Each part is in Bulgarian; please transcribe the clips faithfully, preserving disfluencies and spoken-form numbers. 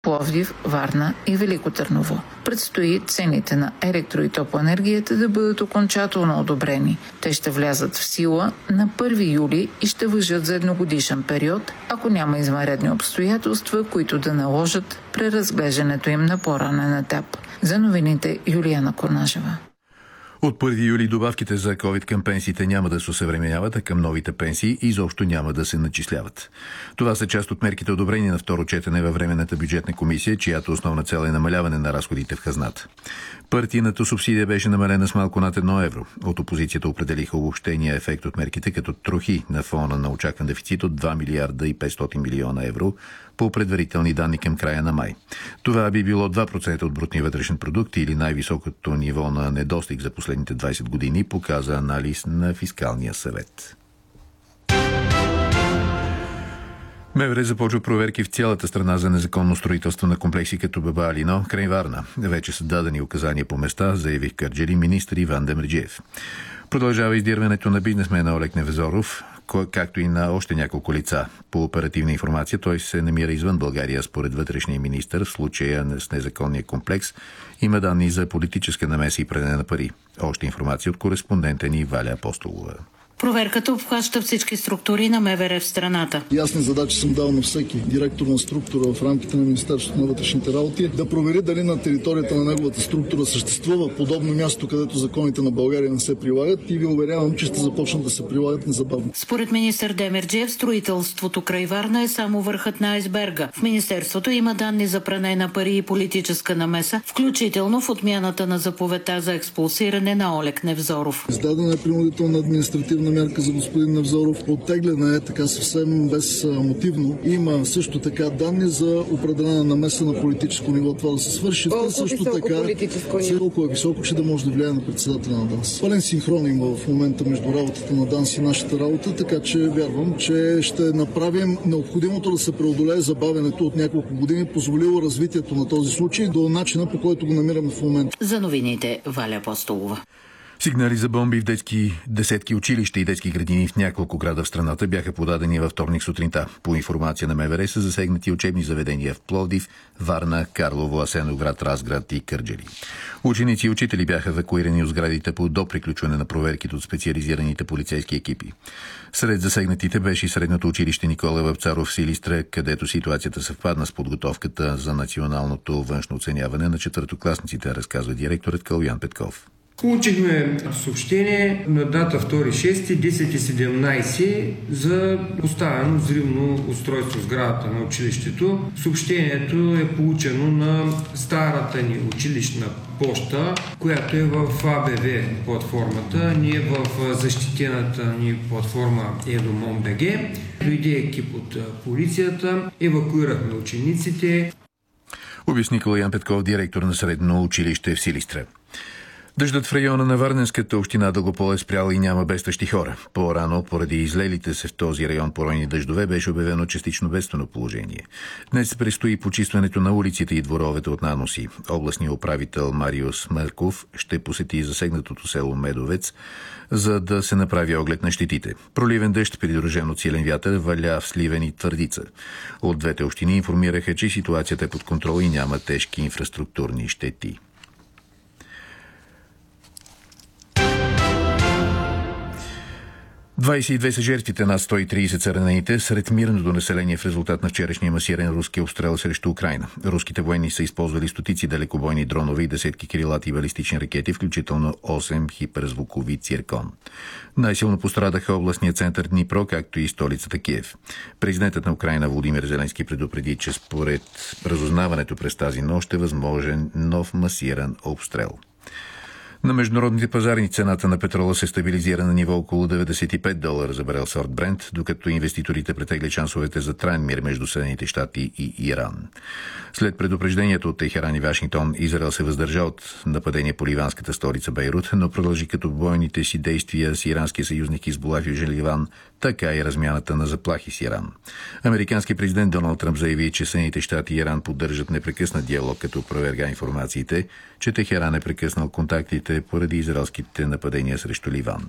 Пловдив, Варна и Велико Търново. Предстои цените на електро- и топлоенергията да бъдат окончателно одобрени. Те ще влязат в сила на първи юли и ще важат за едногодишен период, ако няма извънредни обстоятелства, които да наложат преразглеждането им на по-ранен етап. За новините Юлияна Корнашева. От първи юли добавките за ковид към пенсиите няма да се осъвременяват, а към новите пенсии изобщо няма да се начисляват. Това са част от мерките, одобрени на второ четене във Временната бюджетна комисия, чиято основна цел е намаляване на разходите в хазната. Партийната субсидия беше намалена с малко над едно евро. От опозицията определиха обобщения ефект от мерките като трохи на фона на очакван дефицит от два милиарда и петстотин милиона евро по предварителни данни към края на май. Това би било два процента от брутния вътрешен продукт или най-високото ниво на недостиг за последните двадесет години, показа анализ на Фискалния съвет. МВР започва проверки в цялата страна за незаконно строителство на комплекси като Баба Алино, край Варна. Вече са дадени указания по места, заяви в Кърджали министър Иван Демерджиев. Продължава издирването на бизнесмена Олег Невзоров, както и на още няколко лица. По оперативна информация той се намира извън България. Според вътрешния министър, в случая с незаконния комплекс има данни за политическа намеса и пране на пари. Още информация от кореспондента ни Валя Апостолова. Проверката обхваща всички структури на МВР в страната. Ясни задачи съм дал на всеки директор на структура в рамките на Министерството на вътрешните работи да провери дали на територията на неговата структура съществува подобно място, където законите на България не се прилагат, и ви уверявам, че ще започнат да се прилагат незабавно. Според министър Демерджиев, строителството край Варна е само върхът на айсберга. В министерството има данни за пране на пари и политическа намеса, включително в отмяната на заповедта за експулсиране на Олег Невзоров. Издадена е принудителна административна мярка за господин Невзоров. Оттегляна е така съвсем безмотивно. Има също така данни за определена намеса на политическо ниво това да се свърши. Колко също високо така, политическо ниво? Колко е високо, че да може да влияе на председателя на ДАНС. Пълен синхрон има в момента между работата на ДАНС и нашата работа, така че вярвам, че ще направим необходимото да се преодолее забавянето от няколко години, позволило развитието на този случай до начина, по който го намираме в момента. За новините Валя Апостолова. Сигнали за бомби в детски десетки училища и детски градини в няколко града в страната бяха подадени във вторник сутринта. По информация на МВР са засегнати учебни заведения в Пловдив, Варна, Карлово, Асеновград, Разград и Кърджали. Ученици и учители бяха евакуирани от сградите по до приключване на проверките от специализираните полицейски екипи. Сред засегнатите беше и средното училище Никола Вапцаров в Силистра, където ситуацията съвпадна с подготовката за националното външно оценяване на четвъртокласниците, разказва директорът Калуян Петков. Получихме съобщение на дата втори шести, десет и седемнадесет за поставено взривно устройство в сградата на училището. Съобщението е получено на старата ни училищна поща, която е в А Б В платформата. Ние в защитената ни платформа Едомон.бг. Дойде екип от полицията, евакуирахме учениците. Обясни Калуян Петков, директор на средно училище в Силистра. Дъждът в района на Варненската община Дългополе е спрял и няма бедстващи хора. По-рано, поради излелите се в този район поройни дъждове, беше обявено частично бедствено положение. Днес предстои почистването на улиците и дворовете от наноси. Областният управител Мариус Мерков ще посети засегнатото село Медовец, за да се направи оглед на щетите. Проливен дъжд, придружен от силен вятър, валя в Сливен и Твърдица. От двете общини информираха, че ситуацията е под контрол и няма тежки инфраструктурни щети. двадесет и две са жертвите, над сто и тридесет са ранените сред мирното население в резултат на вчерашния масиран руски обстрел срещу Украйна. Руските военни са използвали стотици далекобойни дронове и десетки крилати и балистични ракети, включително осем хиперзвукови циркон. Най-силно пострадаха областния център Днипро, както и столицата Киев. Президентът на Украйна Володимир Зеленски предупреди, че според разузнаването през тази нощ е възможен нов масиран обстрел. На международните пазари цената на петрола се стабилизира на ниво около деветдесет и пет долара за барел сорт Брент, докато инвеститорите претеглят шансовете за траен мир между Съединените щати и Иран. След предупреждението от Техеран и Вашингтон, Израел се въздържа от нападение по ливанската столица Бейрут, но продължи като бойните си действия с иранския съюзник Хизбула в Южен Ливан, така и размяната на заплахи с Иран. Американският президент Доналд Тръмп заяви, че Съединените щати и Иран поддържат непрекъснат диалог, като опроверга информациите, че Техеран е прекъснал контактите поради израелските нападения срещу Ливан.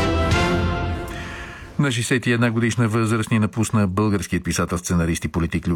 На шестдесет и една годишна възраст ни напусна българският писател, сценарист и политик